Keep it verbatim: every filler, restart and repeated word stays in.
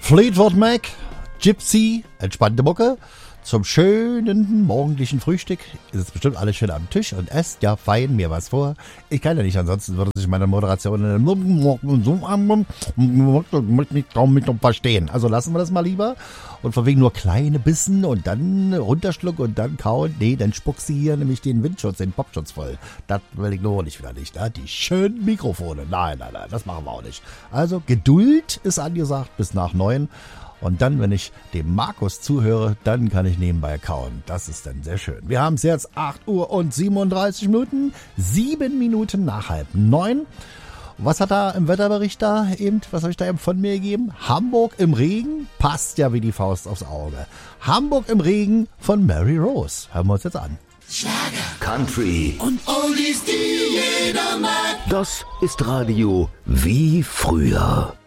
Fleetwood Mac, Gypsy, entspannte Mucke. Zum schönen morgendlichen Frühstück ist es bestimmt alles schön am Tisch und esst ja fein mir was vor. Ich kann ja nicht, ansonsten würde sich meine Moderation nicht kaum mit verstehen. Also lassen wir das mal lieber und von wegen nur kleine Bissen und dann runterschlucken und dann kauen. Nee, dann spuckst du hier nämlich den Windschutz, den Popschutz voll. Das will ich nur nicht wieder nicht. Ne? Die schönen Mikrofone. Nein, nein, nein, das machen wir auch nicht. Also Geduld ist angesagt bis nach neun. Und dann, wenn ich dem Markus zuhöre, dann kann ich nebenbei kauen. Das ist dann sehr schön. Wir haben es jetzt acht Uhr und siebenunddreißig Minuten. Sieben Minuten nach halb neun. Was hat da im Wetterbericht da eben, was habe ich da eben von mir gegeben? Hamburg im Regen, passt ja wie die Faust aufs Auge. Hamburg im Regen von Mary Rose. Hören wir uns jetzt an. Schlager, Country und Oldies, die jeder mag. Das ist Radio wie früher.